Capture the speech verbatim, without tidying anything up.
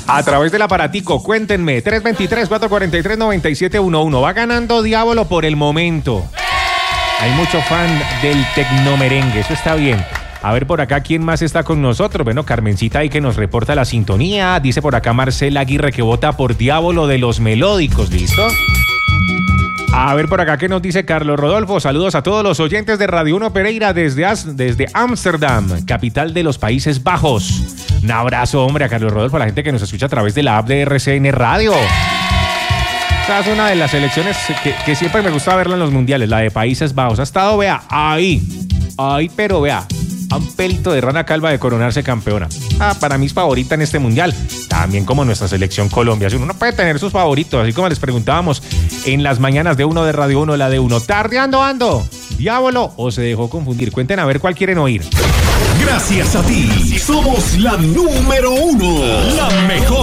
A través del aparatico, cuéntenme, tres dos tres, cuatro cuatro tres, nueve siete uno uno. Va ganando Diablo por el momento. Hay mucho fan del tecnomerengue, eso está bien. A ver por acá, ¿quién más está con nosotros? Bueno, Carmencita ahí que nos reporta la sintonía. Dice por acá Marcela Aguirre que vota por Diablo de los Melódicos, ¿listo? A ver por acá, ¿qué nos dice Carlos Rodolfo? Saludos a todos los oyentes de Radio uno Pereira desde As- desde Ámsterdam, capital de los Países Bajos. Un abrazo, hombre, a Carlos Rodolfo, a la gente que nos escucha a través de la app de R C N Radio. Esa es una de las selecciones que, que siempre me gusta verla en los mundiales, la de Países Bajos. Ha estado, vea, ahí, ahí, pero vea, a un pelito de rana calva de coronarse campeona. Ah, para mí es favorita en este mundial. También como nuestra selección Colombia. Uno no puede tener sus favoritos, así como les preguntábamos en las mañanas de uno de Radio uno, la de uno. ¿Tardeando ando? ¿Diablo o se dejó confundir? Cuenten a ver cuál quieren oír. Gracias a ti, somos la número uno, la mejor.